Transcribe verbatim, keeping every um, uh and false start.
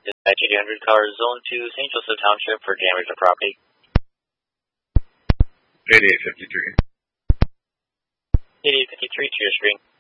Dispatch eight hundred car zone to Saint Joseph Township for damage to property. eighty-eight fifty-three. eighty-eight fifty-three to your screen.